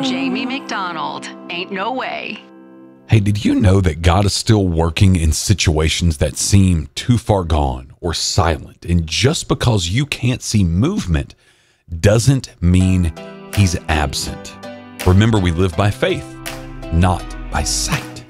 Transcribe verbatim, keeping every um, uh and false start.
Jamie McDonald. Ain't no way. Hey, did you know that God is still working in situations that seem too far gone or silent? And just because you can't see movement doesn't mean he's absent. Remember, we live by faith, not by sight.